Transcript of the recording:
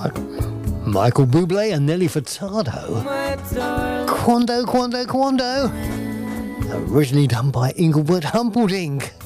Michael Bublé and Nelly Furtado. Quando, Quando, Quando. Originally done by Engelbert Humperdinck.